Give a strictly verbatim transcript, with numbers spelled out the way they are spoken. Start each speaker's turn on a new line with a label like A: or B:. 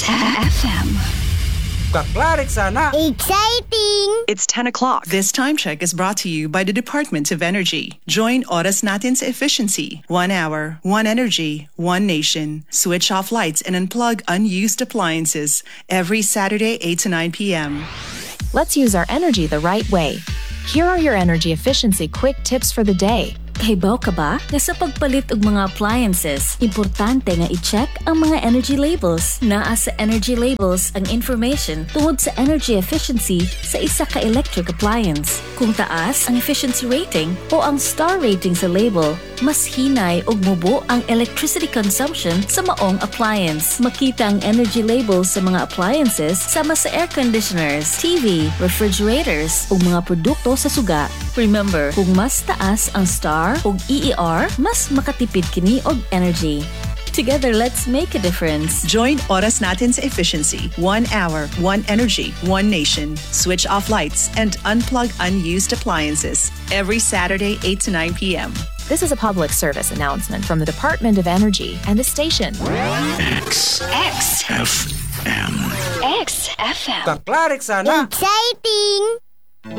A: F M.
B: Kaklarik sana.
C: Exciting!
D: It's ten o'clock.
E: This time check is brought to you by the Department of Energy. Join Oras Natin's efficiency. One hour, one energy, one nation. Switch off lights and unplug unused appliances every Saturday, eight to nine p.m.
F: Let's use our energy the right way. Here are your energy efficiency quick tips for the day.
G: Kahibaw ka ba nga sa pagpalit og mga appliances, importante nga i-check ang mga energy labels. Naa sa energy labels ang information tungod sa energy efficiency sa isa ka electric appliance. Kung taas ang efficiency rating o ang star rating sa label, mas hinay og mubo ang electricity consumption sa maong appliance. Makita ang energy labels sa mga appliances sama sa air conditioners, T V, refrigerators ug mga produkto sa suga. Remember, kung mas taas ang star ug E E R, mas makatipid kini og energy. Together, let's make a difference.
E: Join Oras Natin's efficiency. One hour, one energy, one nation. Switch off lights and unplug unused appliances every Saturday, eight to nine p.m.
F: This is a public service announcement from the Department of Energy and the station.
A: X. X.
B: F M.
A: X F M.
B: Kaklarik sana.
C: Exciting!